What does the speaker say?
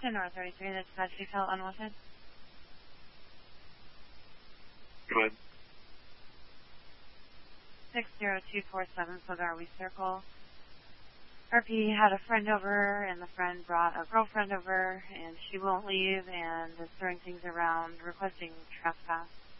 to North 33, that's said she felt unwanted. Go ahead. 60247 Fogarwe Circle. RP had a friend over, and the friend brought a girlfriend over, and she won't leave and is throwing things around, requesting trespass.